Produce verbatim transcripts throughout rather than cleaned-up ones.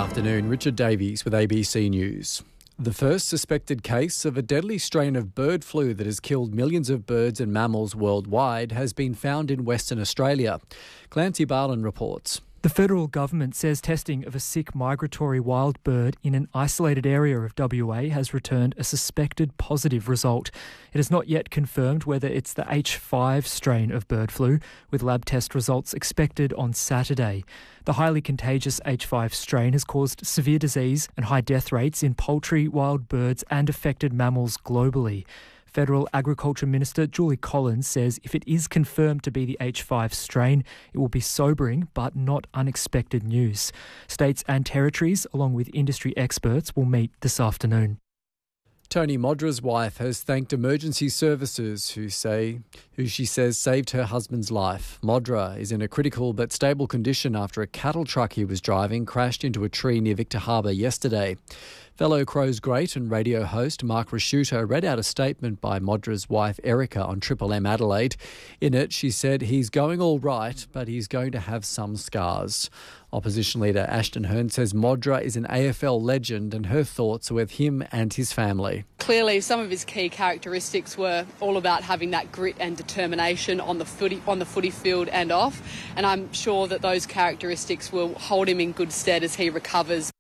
Afternoon, Richard Davies with A B C News. The first suspected case of a deadly strain of bird flu that has killed millions of birds and mammals worldwide has been found in Western Australia. Clancy Barlin reports. The federal government says testing of a sick migratory wild bird in an isolated area of W A has returned a suspected positive result. It has not yet confirmed whether it's the H five strain of bird flu, with lab test results expected on Saturday. The highly contagious H five strain has caused severe disease and high death rates in poultry, wild birds and affected mammals globally. Federal Agriculture Minister Julie Collins says if it is confirmed to be the H five strain, it will be sobering but not unexpected news. States and territories, along with industry experts, will meet this afternoon. Tony Modra's wife has thanked emergency services who say, who she says saved her husband's life. Modra is in a critical but stable condition after a cattle truck he was driving crashed into a tree near Victor Harbour yesterday. Fellow Crows great and radio host Mark Rasciuto read out a statement by Modra's wife Erica on Triple M Adelaide. In it, she said he's going all right, but he's going to have some scars. Opposition leader Ashton Hearn says Modra is an A F L legend and her thoughts are with him and his family. Clearly, some of his key characteristics were all about having that grit and determination on the footy, on the footy field and off, and I'm sure that those characteristics will hold him in good stead as he recovers.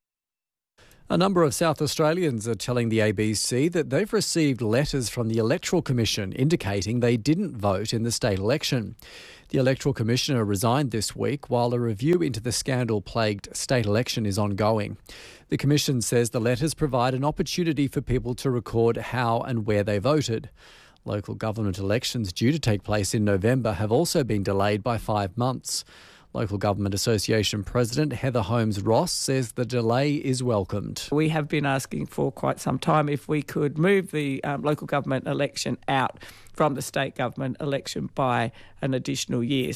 A number of South Australians are telling the A B C that they've received letters from the Electoral Commission indicating they didn't vote in the state election. The Electoral Commissioner resigned this week while a review into the scandal-plagued state election is ongoing. The Commission says the letters provide an opportunity for people to record how and where they voted. Local government elections due to take place in November have also been delayed by five months. Local Government Association President Heather Holmes-Ross says the delay is welcomed. We have been asking for quite some time if we could move the um, local government election out from the state government election by an additional year.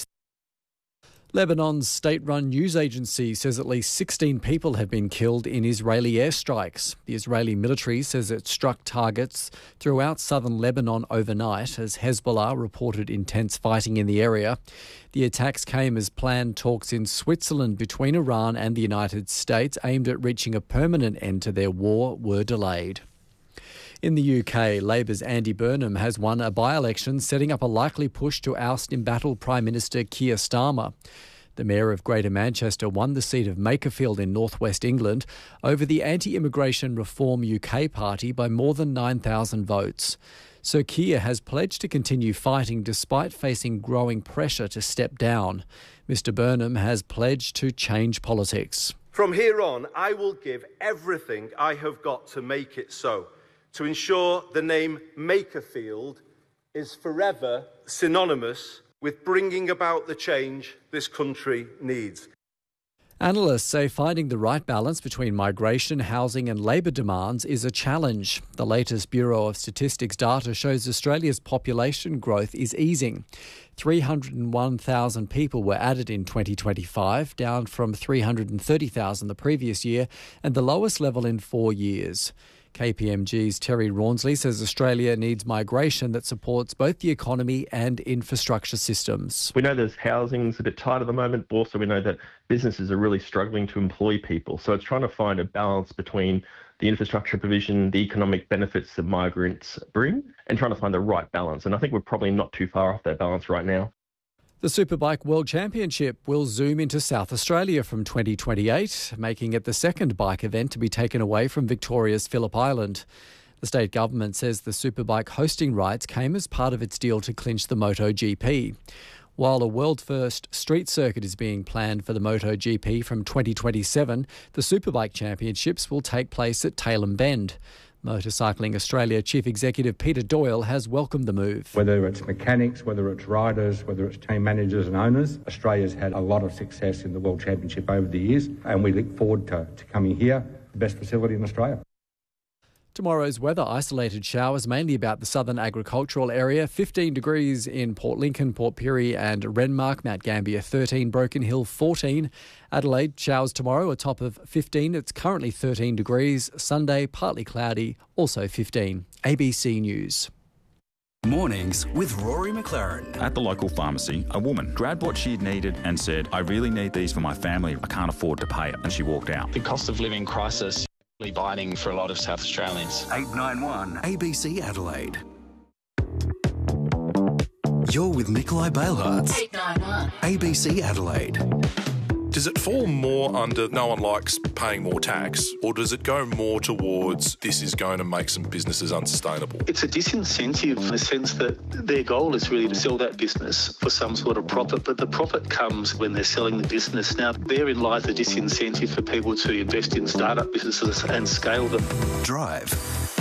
Lebanon's state-run news agency says at least sixteen people have been killed in Israeli airstrikes. The Israeli military says it struck targets throughout southern Lebanon overnight as Hezbollah reported intense fighting in the area. The attacks came as planned talks in Switzerland between Iran and the United States aimed at reaching a permanent end to their war were delayed. In the U K, Labour's Andy Burnham has won a by-election, setting up a likely push to oust embattled Prime Minister Keir Starmer. The Mayor of Greater Manchester won the seat of Makerfield in northwest England over the Anti-Immigration Reform U K party by more than nine thousand votes. Sir Keir has pledged to continue fighting despite facing growing pressure to step down. Mister Burnham has pledged to change politics. From here on, I will give everything I have got to make it so, to ensure the name Makerfield is forever synonymous with bringing about the change this country needs. Analysts say finding the right balance between migration, housing and labour demands is a challenge. The latest Bureau of Statistics data shows Australia's population growth is easing. three hundred one thousand people were added in twenty twenty-five, down from three hundred thirty thousand the previous year and the lowest level in four years. K P M G's Terry Rawnsley says Australia needs migration that supports both the economy and infrastructure systems. We know there's housing's a bit tight at the moment, but also we know that businesses are really struggling to employ people. So it's trying to find a balance between the infrastructure provision, the economic benefits that migrants bring, and trying to find the right balance. And I think we're probably not too far off that balance right now. The Superbike World Championship will zoom into South Australia from twenty twenty-eight, making it the second bike event to be taken away from Victoria's Phillip Island. The state government says the Superbike hosting rights came as part of its deal to clinch the MotoGP. While a world-first street circuit is being planned for the MotoGP from twenty twenty-seven, the Superbike Championships will take place at Tailem Bend. Motorcycling Australia Chief Executive Peter Doyle has welcomed the move. Whether it's mechanics, whether it's riders, whether it's team managers and owners, Australia's had a lot of success in the World Championship over the years, and we look forward to, to coming here, the best facility in Australia. Tomorrow's weather, isolated showers mainly about the southern agricultural area. fifteen degrees in Port Lincoln, Port Pirie and Renmark. Mount Gambier thirteen, Broken Hill fourteen. Adelaide, showers tomorrow, a top of fifteen. It's currently thirteen degrees. Sunday, partly cloudy, also fifteen. A B C News. Mornings with Rory McLaren. At the local pharmacy, a woman grabbed what she had needed and said, "I really need these for my family. I can't afford to pay it." And she walked out. The cost of living crisis is really biting for a lot of South Australians. eight nine one A B C Adelaide. You're with Nikolai Bailhartz. eight nine one A B C Adelaide. Does it fall more under no one likes paying more tax, or does it go more towards this is going to make some businesses unsustainable? It's a disincentive in the sense that their goal is really to sell that business for some sort of profit, but the profit comes when they're selling the business. Now, therein lies the disincentive for people to invest in startup businesses and scale them. Drive.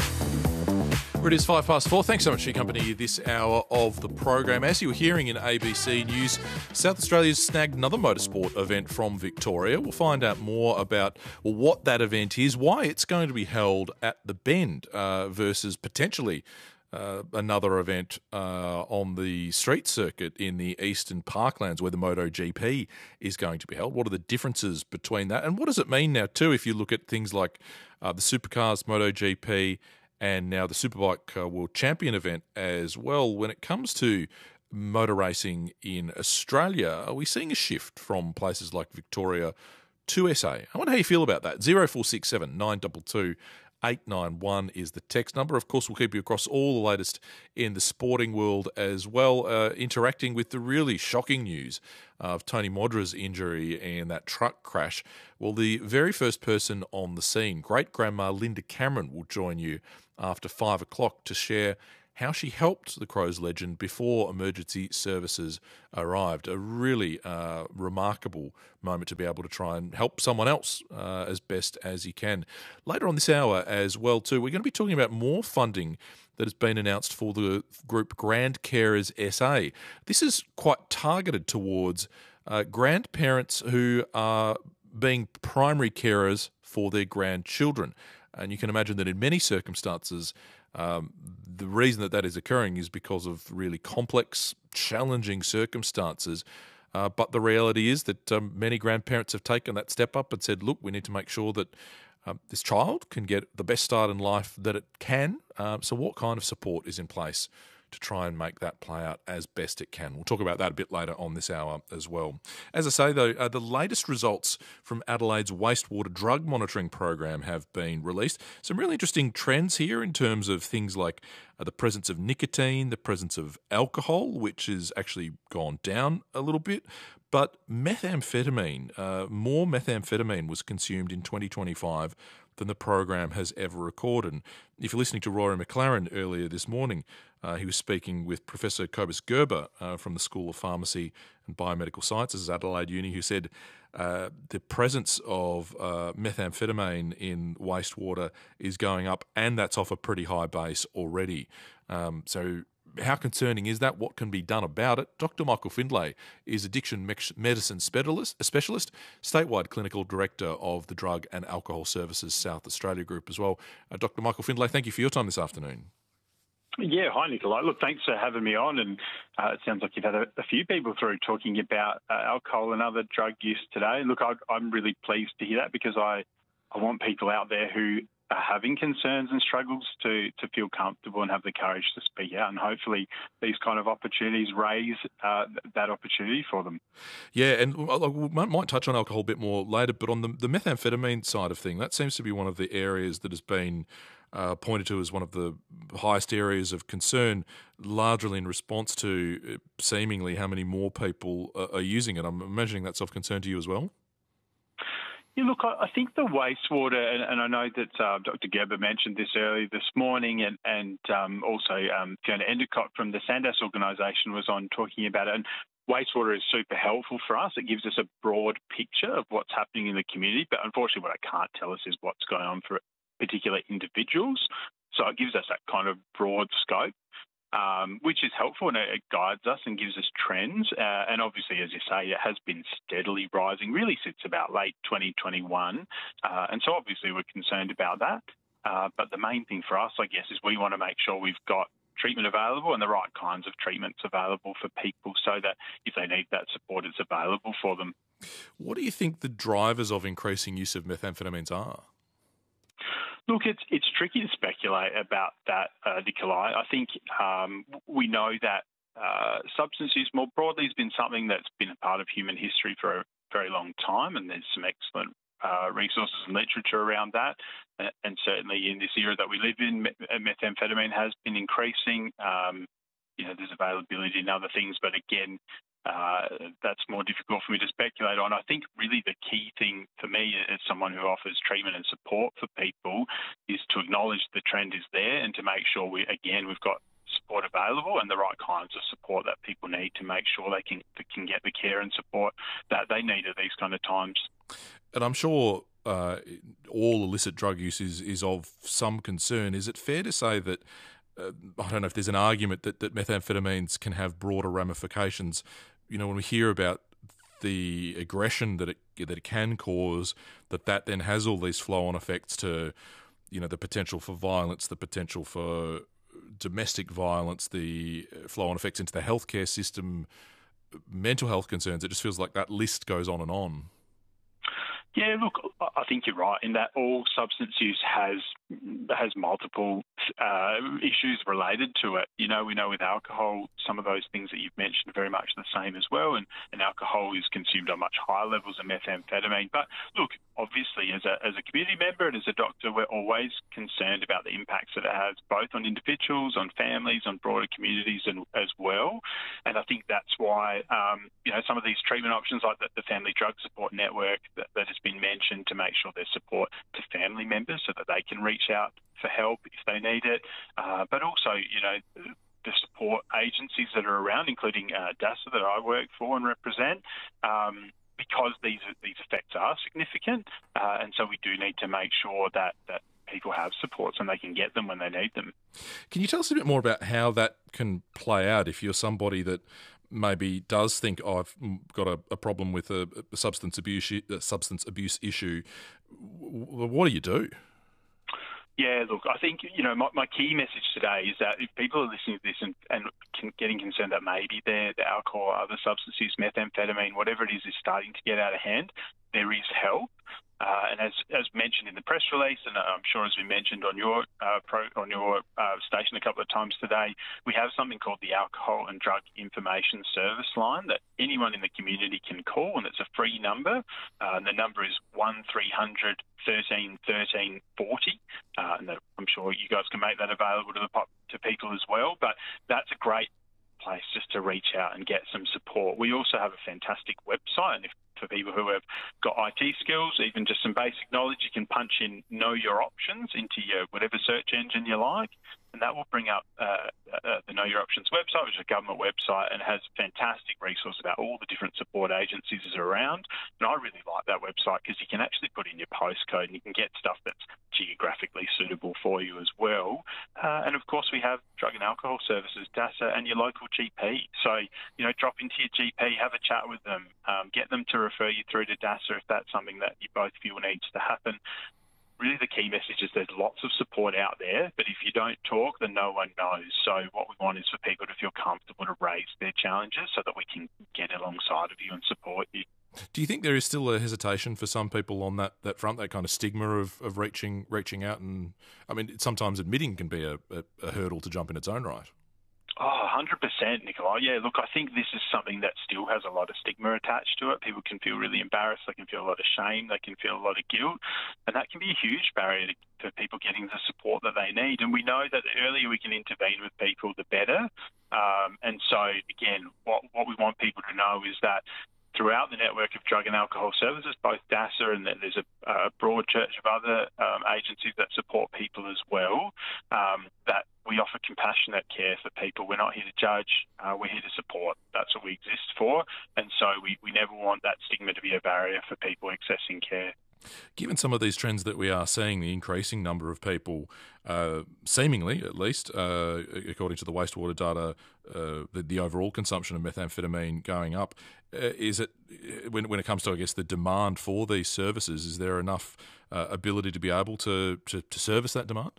It is five past four. Thanks so much for your company this hour of the program. As you were hearing in A B C News, South Australia's snagged another motorsport event from Victoria. We'll find out more about well, what that event is, why it's going to be held at the Bend uh, versus potentially uh, another event uh, on the street circuit in the Eastern Parklands where the MotoGP is going to be held. What are the differences between that? And what does it mean now too if you look at things like uh, the Supercars MotoGP and now the Superbike uh, World Champion event as well? When it comes to motor racing in Australia, are we seeing a shift from places like Victoria to S A? I wonder how you feel about that. zero four six seven nine two two eight nine one is the text number. Of course, we'll keep you across all the latest in the sporting world as well, uh, interacting with the really shocking news of Tony Modra's injury and that truck crash. Well, the very first person on the scene, great-grandma Linda Cameron, will join you after five o'clock to share how she helped the Crows legend before emergency services arrived. A really uh, remarkable moment to be able to try and help someone else uh, as best as you can. Later on this hour as well too, we're going to be talking about more funding that has been announced for the group Grand Carers S A. This is quite targeted towards uh, grandparents who are being primary carers for their grandchildren. And you can imagine that in many circumstances, um, the reason that that is occurring is because of really complex, challenging circumstances. Uh, but the reality is that um, many grandparents have taken that step up and said, look, we need to make sure that um, this child can get the best start in life that it can. Um, so what kind of support is in place to try and make that play out as best it can? We'll talk about that a bit later on this hour as well. As I say, though, uh, the latest results from Adelaide's wastewater drug monitoring program have been released. Some really interesting trends here in terms of things like uh, the presence of nicotine, the presence of alcohol, which has actually gone down a little bit. But methamphetamine, uh, more methamphetamine was consumed in twenty twenty-five than the program has ever recorded. And if you're listening to Rory McLaren earlier this morning, uh, he was speaking with Professor Cobus Gerber uh, from the School of Pharmacy and Biomedical Sciences at Adelaide Uni, who said uh, the presence of uh, methamphetamine in wastewater is going up, and that's off a pretty high base already. Um, so how concerning is that? What can be done about it? Doctor Michael Findlay is addiction medicine specialist, a specialist, statewide clinical director of the Drug and Alcohol Services South Australia Group as well. Uh, Doctor Michael Findlay, thank you for your time this afternoon. Yeah, hi Nikolai. Look, thanks for having me on. And uh, it sounds like you've had a, a few people through talking about uh, alcohol and other drug use today. Look, I, I'm really pleased to hear that because I, I want people out there who are having concerns and struggles to, to feel comfortable and have the courage to speak out. And hopefully these kind of opportunities raise uh, that opportunity for them. Yeah, and we might touch on alcohol a bit more later, but on the, the methamphetamine side of things, that seems to be one of the areas that has been uh, pointed to as one of the highest areas of concern, largely in response to seemingly how many more people are using it. I'm imagining that's of concern to you as well. Yeah, look, I think the wastewater, and, and I know that uh, Doctor Gerber mentioned this earlier this morning, and, and um, also um, Fiona Endicott from the Sandas organisation was on talking about it. And wastewater is super helpful for us. It gives us a broad picture of what's happening in the community, but unfortunately what it can't tell us is what's going on for particular individuals. So it gives us that kind of broad scope. Um, which is helpful, and it guides us and gives us trends. Uh, and obviously, as you say, it has been steadily rising, really since about late twenty twenty-one. Uh, and so obviously we're concerned about that. Uh, but the main thing for us, I guess, is we want to make sure we've got treatment available and the right kinds of treatments available for people so that if they need that support, it's available for them. What do you think the drivers of increasing use of methamphetamines are? Look, it's it's tricky to speculate about that, uh, Nikolai. I think um, we know that uh, substance use more broadly has been something that's been a part of human history for a very long time, and there's some excellent uh, resources and literature around that. And certainly in this era that we live in, methamphetamine has been increasing. Um, you know, there's availability in other things, but again, uh, that's more difficult for me to speculate on. I think really the key thing for me as someone who offers treatment and support for people is to acknowledge the trend is there and to make sure we, again, we've got support available and the right kinds of support that people need to make sure they can they can get the care and support that they need at these kind of times. And I'm sure uh, all illicit drug use is, is of some concern. Is it fair to say that, uh, I don't know if there's an argument that, that methamphetamines can have broader ramifications? You know, when we hear about the aggression that it that it can cause, that that then has all these flow-on effects to, you know, the potential for violence, the potential for domestic violence, the flow-on effects into the healthcare system, mental health concerns. It just feels like that list goes on and on. Yeah, look, I think you're right in that all substance use has has multiple uh, issues related to it. You know, we know with alcohol, some of those things that you've mentioned are very much the same as well, and, and alcohol is consumed on much higher levels than methamphetamine. But look, obviously, as a as a community member and as a doctor, we're always concerned about the impacts that it has both on individuals, on families, on broader communities and, as well. And I think that's why, um, you know, some of these treatment options like the, the Family Drug Support Network that, that has been mentioned to make sure there's support to family members so that they can reach out for help if they need it. Uh, but also, you know, the support agencies that are around, including uh, DASA that I work for and represent, um, because these these effects are significant, uh, and so we do need to make sure that, that people have supports and they can get them when they need them. Can you tell us a bit more about how that can play out if you're somebody that maybe does think, oh, I've got a, a problem with a, a substance abuse a substance abuse issue? What do you do? Yeah, look, I think, you know, my, my key message today is that if people are listening to this and, and can, getting concerned that maybe their the alcohol or other substance use, methamphetamine, whatever it is, is starting to get out of hand, there is help. Uh, and as as mentioned in the press release, and I'm sure as we mentioned on your uh, pro, on your uh, station a couple of times today, we have something called the Alcohol and Drug Information Service Line that anyone in the community can call, and it's a free number. Uh, and the number is one three hundred thirteen thirteen forty, uh, and I'm sure you guys can make that available to the pop, to people as well. But that's a great place just to reach out and get some support. We also have a fantastic website, and if for people who have got I T skills, even just some basic knowledge, you can punch in Know Your Options into your whatever search engine you like, and that will bring up uh, uh, the Know Your Options website, which is a government website and has fantastic resources about all the different support agencies that are around. And I really like that website because you can actually put in your postcode and you can get stuff that's geographically suitable for you as well. Uh, and of course, we have Drug and Alcohol Services, DASA, and your local G P. So, you know, drop into your G P, have a chat with them, um, get them to refer you through to DASA if that's something that you both feel needs to happen. Really the key message is there's lots of support out there, but if you don't talk, then no one knows. So what we want is for people to feel comfortable to raise their challenges so that we can get alongside of you and support you. Do you think there is still a hesitation for some people on that, that front, that kind of stigma of, of reaching reaching out? And I mean, sometimes admitting can be a, a, a hurdle to jump in its own right. Oh, one hundred percent, Nicola. Yeah, look, I think this is something that still has a lot of stigma attached to it. People can feel really embarrassed. They can feel a lot of shame. They can feel a lot of guilt. And that can be a huge barrier to, for people getting the support that they need. And we know that the earlier we can intervene with people, the better. Um, and so, again, what, what we want people to know is that throughout the network of drug and alcohol services, both DASA and there's a, a broad church of other um, agencies that support people as well, um, that we offer compassionate care for people. We're not here to judge. Uh, we're here to support. That's what we exist for. And so we, we never want that stigma to be a barrier for people accessing care. Given some of these trends that we are seeing, the increasing number of people, uh, seemingly at least, uh, according to the wastewater data, uh, the, the overall consumption of methamphetamine going up, uh, is it, when, when it comes to, I guess, the demand for these services, is there enough uh, ability to be able to, to, to service that demand?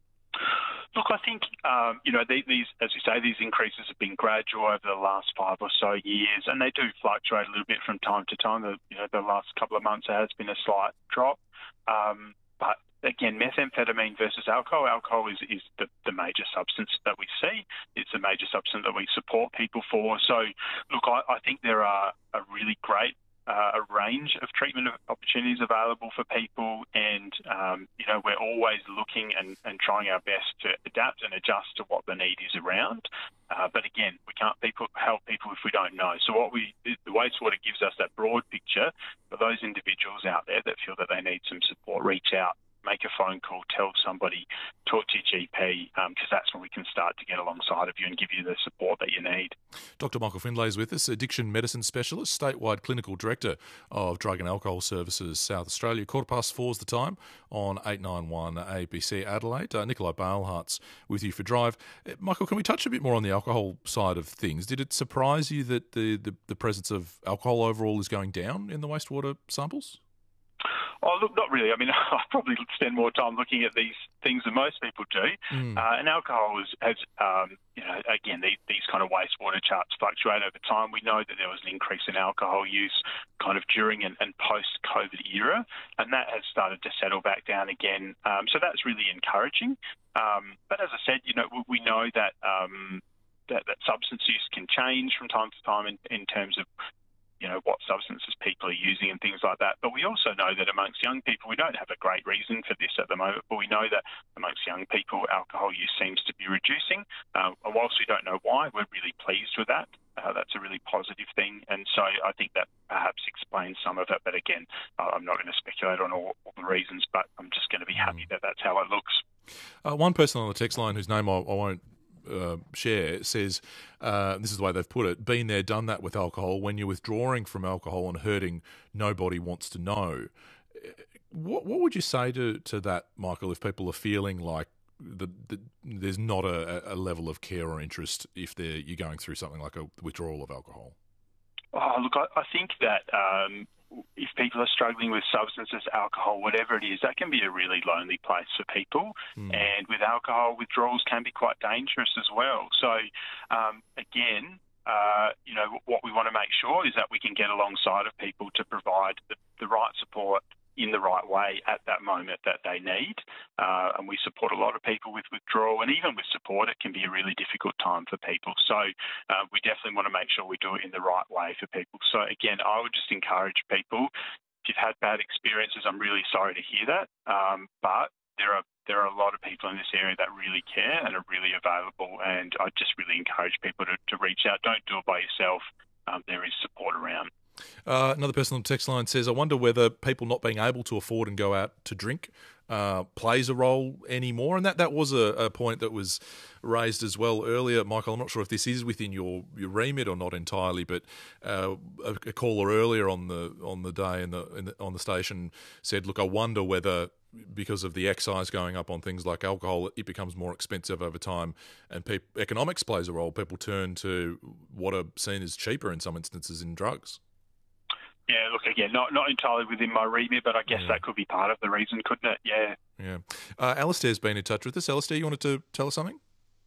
Look, I think, um, you know, these, as you say, these increases have been gradual over the last five or so years, and they do fluctuate a little bit from time to time. The, you know, the last couple of months there has been a slight drop, um, but again, methamphetamine versus alcohol. Alcohol is, is the, the major substance that we see. It's the major substance that we support people for. So, look, I, I think there are a really great Uh, a range of treatment opportunities available for people, and um, you know, we're always looking and, and trying our best to adapt and adjust to what the need is around. Uh, but again, we can't people, help people if we don't know. So what we the wastewater gives us that broad picture for those individuals out there that feel that they need some support. Reach out, make a phone call, tell somebody, talk to your G P, because um, that's when we can start to get alongside of you and give you the support that you need. Doctor Michael Findlay is with us, addiction medicine specialist, statewide clinical director of Drug and Alcohol Services South Australia. Quarter past four is the time on eight ninety-one A B C Adelaide. Uh, Nikolai Balehart's with you for Drive. Uh, Michael, can we touch a bit more on the alcohol side of things? Did it surprise you that the, the, the presence of alcohol overall is going down in the wastewater samples? Oh, look, not really. I mean, I probably spend more time looking at these things than most people do. Mm. Uh, and alcohol is, has, um, you know, again, these, these kind of wastewater charts fluctuate over time. We know that there was an increase in alcohol use kind of during and, and post-COVID era, and that has started to settle back down again. Um, so that's really encouraging. Um, but as I said, you know, we, we know that, um, that that substance use can change from time to time in, in terms of, you know, what substances people are using and things like that. But we also know that amongst young people, we don't have a great reason for this at the moment, but we know that amongst young people, alcohol use seems to be reducing. Uh, and whilst we don't know why, we're really pleased with that. Uh, that's a really positive thing. And so I think that perhaps explains some of it. But again, uh, I'm not going to speculate on all, all the reasons, but I'm just going to be happy that that's how it looks. Uh, one person on the text line whose name I, I won't Uh, share says, uh, this is the way they've put it, been there, done that with alcohol. When you're withdrawing from alcohol and hurting, nobody wants to know. What what would you say to, to that, Michael, if people are feeling like the, the, there's not a, a level of care or interest if they're, you're going through something like a withdrawal of alcohol? Oh, look, I, I think that um, if people are struggling with substances, alcohol, whatever it is, that can be a really lonely place for people. Mm. And with alcohol, withdrawals can be quite dangerous as well. So, um, again, uh, you know, what we want to make sure is that we can get alongside of people to provide the, the right support in the right way at that moment that they need. Uh, and we support a lot of people with withdrawal, and even with support, it can be a really difficult time for people. So uh, we definitely want to make sure we do it in the right way for people. So again, I would just encourage people, if you've had bad experiences, I'm really sorry to hear that. Um, but there are there are a lot of people in this area that really care and are really available. And I just really encourage people to, to reach out. Don't do it by yourself. Um, there is support around. Uh, another person on the text line says, I wonder whether people not being able to afford and go out to drink uh, plays a role anymore. And that, that was a, a point that was raised as well earlier. Michael, I'm not sure if this is within your, your remit or not entirely, but uh, a, a caller earlier on the on the day in the, in the on the station said, look, I wonder whether because of the excise going up on things like alcohol, it becomes more expensive over time, and pe- economics plays a role. People turn to what are seen as cheaper in some instances in drugs. Yeah, look, again, not not entirely within my remit, but I guess yeah. that could be part of the reason, couldn't it? Yeah. Yeah. Uh, Alistair's been in touch with us. Alistair, you wanted to tell us something?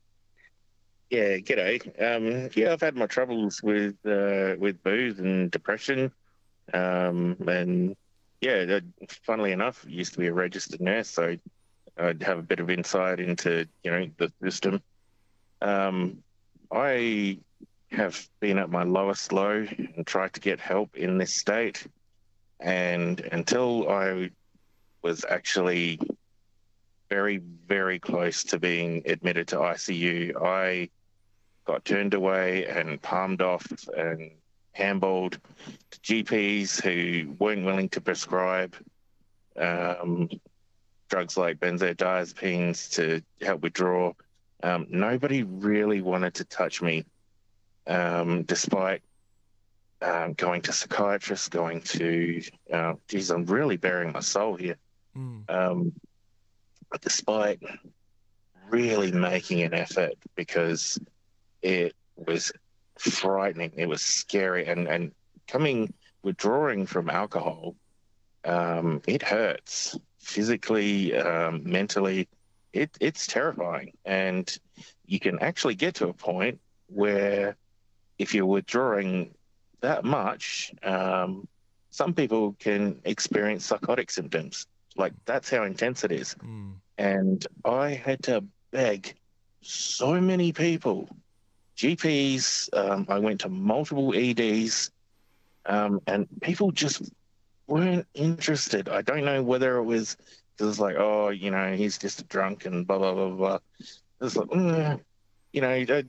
Yeah, g'day. Um, yeah, I've had my troubles with uh, with booze and depression. Um, and, yeah, funnily enough, I used to be a registered nurse, so I'd have a bit of insight into, you know, the system. Um, I... have been at my lowest low and tried to get help in this state. And until I was actually very, very close to being admitted to I C U, I got turned away and palmed off and handballed to G Ps who weren't willing to prescribe um, drugs like benzodiazepines to help withdraw. Um, nobody really wanted to touch me. Um, despite um, going to psychiatrists, going to, uh, geez, I'm really bearing my soul here. Mm. Um, but despite really making an effort, because it was frightening, it was scary, and, and coming, withdrawing from alcohol, um, it hurts physically, um, mentally. It, it's terrifying, and you can actually get to a point where if you're withdrawing that much, um, some people can experience psychotic symptoms. Like, that's how intense it is. Mm. And I had to beg so many people, G Ps, um, I went to multiple E Ds, um, and people just weren't interested. I don't know whether it was because it's like, oh, you know, he's just a drunk and blah, blah, blah, blah. It's like, mm, you know, I,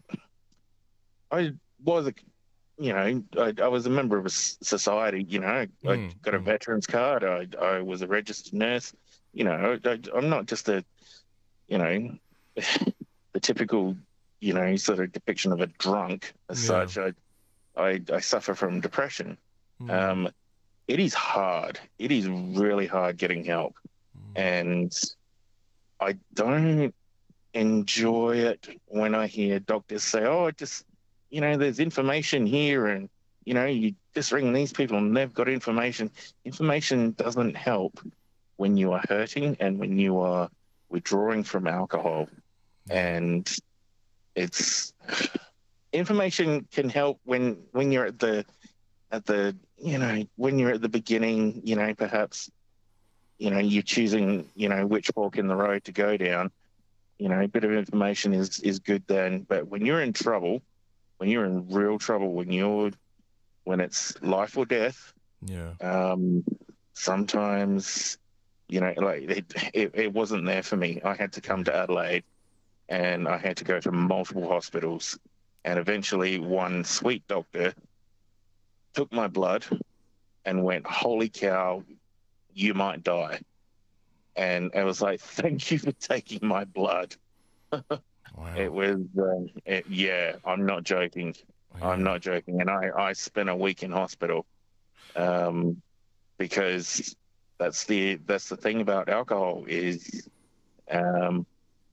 I was, a, you know, I, I was a member of a society, you know, Mm. I got a veteran's card. I, I was a registered nurse. You know, I, I'm not just a, you know, the typical, you know, sort of depiction of a drunk as Yeah. such. I, I, I suffer from depression. Mm. Um, it is hard. It is really hard getting help. And I don't enjoy it when I hear doctors say, oh, just, you know, there's information here and, you know, you just ring these people and they've got information. Information doesn't help when you are hurting and when you are withdrawing from alcohol. And it's information can help when when you're at the at the you know when you're at the beginning, you know, perhaps, you know, you're choosing, you know, which fork in the road to go down. You know, a bit of information is is good then. But when you're in trouble, when you're in real trouble, when you're when it's life or death, Yeah. um, sometimes, you know, like it, it, it wasn't there for me. I had to come to Adelaide and I had to go to multiple hospitals. And eventually one sweet doctor took my blood and went, holy cow, you might die. And I was like, thank you for taking my blood. Wow. It was, um, it, yeah, I'm not joking. Yeah. I'm not joking. And I, I spent a week in hospital um, because that's the that's the thing about alcohol is um,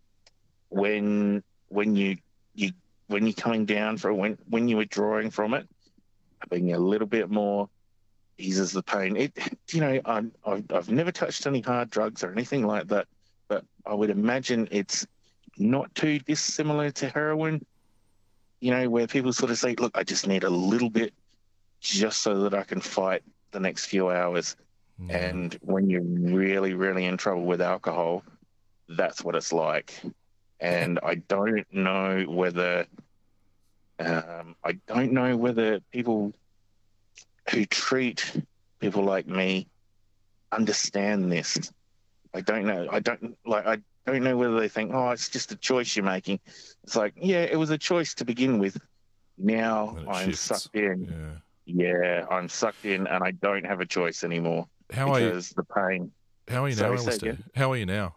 when when you you when you're coming down for when when you're withdrawing from it, being a little bit more eases the pain. It you know I'm, I've I've never touched any hard drugs or anything like that, but I would imagine it's not too dissimilar to heroin. You know, where people sort of say, look, I just need a little bit just so that I can fight the next few hours. Yeah. And when you're really, really in trouble with alcohol, that's what it's like. And I don't know whether, um, I don't know whether people who treat people like me understand this. I don't know. I don't like, I don't know whether they think, oh, it's just a choice you're making. It's like, yeah, it was a choice to begin with. Now I'm shifts. sucked in. Yeah. Yeah, I'm sucked in and I don't have a choice anymore. How are you? Because the pain. How are you now, Sorry, say Alistair? again? How are you now?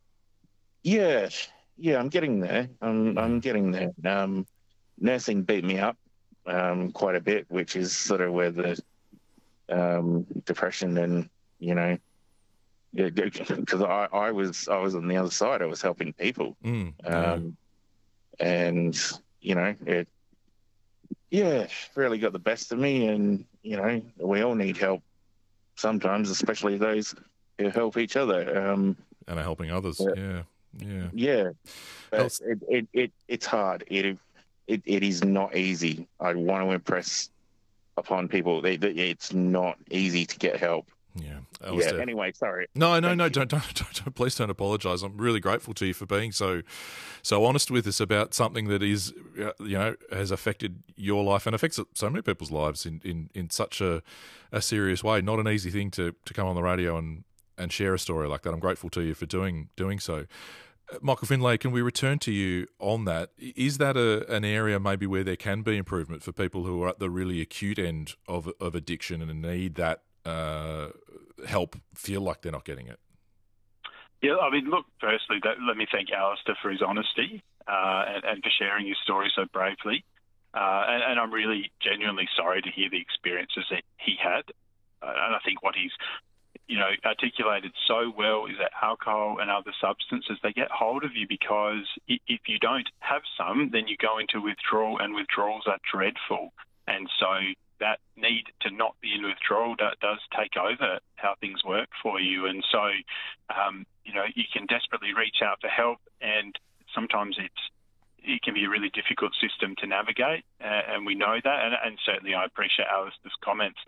Yeah, yeah, I'm getting there. I'm I'm getting there. Um, nursing beat me up um, quite a bit, which is sort of where the um, depression and, you know, because I, I was I was on the other side. I was helping people, Mm, yeah. um, and you know it. Yeah, really got the best of me, and you know we all need help sometimes, especially those who help each other. Um, and are helping others. Yeah. Yeah, yeah. yeah, but Else- it, it, it it's hard. It, it it is not easy. I want to impress upon people. They, they, it's not easy to get help. Yeah. Yeah. Alistair. Anyway, sorry. No, no, Thank no! you. Don't, don't, don't, don't, please don't apologise. I'm really grateful to you for being so, so honest with us about something that is, uh, you know, has affected your life and affects so many people's lives in, in, in such a, a serious way. Not an easy thing to, to come on the radio and, and share a story like that. I'm grateful to you for doing doing so. Uh, Michael Finlay, can we return to you on that? Is that a, an area maybe where there can be improvement for people who are at the really acute end of of addiction and need that uh, help, feel like they're not getting it? Yeah, I mean, look, firstly, that, let me thank Alistair for his honesty uh, and, and for sharing his story so bravely. Uh, and, and I'm really genuinely sorry to hear the experiences that he had. Uh, and I think what he's, you know, articulated so well is that alcohol and other substances, they get hold of you because if you don't have some, then you go into withdrawal, and withdrawals are dreadful. And so that need to not be in withdrawal does take over how things work for you. And so, um, you know, you can desperately reach out for help, and sometimes it's it can be a really difficult system to navigate, uh, and we know that. And, and certainly I appreciate Alistair's comments that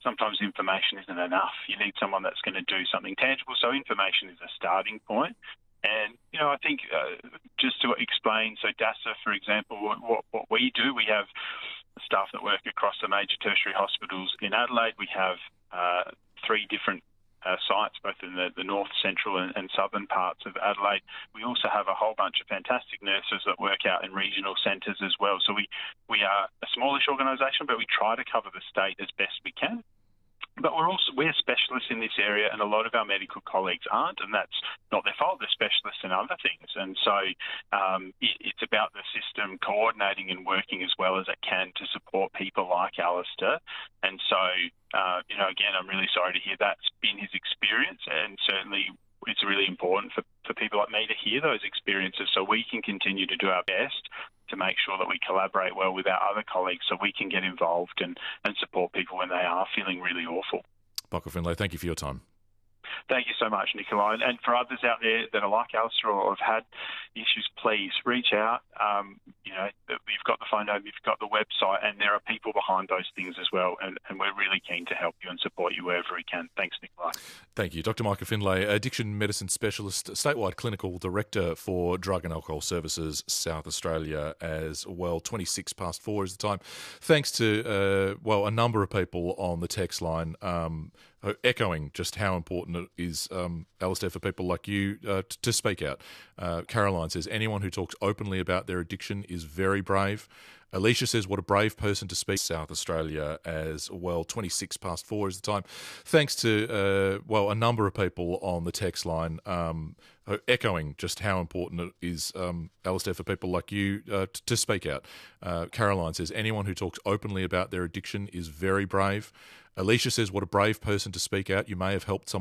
sometimes information isn't enough. You need someone that's going to do something tangible. So information is a starting point. And, you know, I think uh, just to explain, so DASA, for example, what, what, what we do, we have staff that work across the major tertiary hospitals in Adelaide. We have uh, three different uh, sites, both in the, the north, central and, and southern parts of Adelaide. We also have a whole bunch of fantastic nurses that work out in regional centres as well. So we, we are a smallish organisation, but we try to cover the state as best we can. But we're also we're specialists in this area, and a lot of our medical colleagues aren't, and that's not their fault. They're specialists in other things, and so um, it, it's about the system coordinating and working as well as it can to support people like Alistair. And so, uh, you know, again, I'm really sorry to hear that's been his experience, and certainly it's really important for, for people like me to hear those experiences so we can continue to do our best to make sure that we collaborate well with our other colleagues so we can get involved and, and support people when they are feeling really awful. Michael Findlay, thank you for your time. Thank you so much, Nicola. And, and for others out there that are like Alistair or have had issues, please reach out. Um, you know, you've got the phone number, you've got the website, and there are people behind those things as well. And, and we're really keen to help you and support you wherever we can. Thanks, Nicola. Thank you. Doctor Michael Findlay, Addiction Medicine Specialist, Statewide Clinical Director for Drug and Alcohol Services South Australia as well. twenty-six past four is the time. Thanks to, uh, well, a number of people on the text line um, echoing just how important it is, um, Alistair, for people like you uh, t- to speak out. Uh, Caroline says, anyone who talks openly about their addiction is very brave. Alicia says, what a brave person to speak. South Australia as well. twenty-six past four is the time. Thanks to, uh, well, a number of people on the text line um, echoing just how important it is, um, Alistair, for people like you uh, t- to speak out. Uh, Caroline says, anyone who talks openly about their addiction is very brave. Alicia says, what a brave person to speak out. You may have helped someone.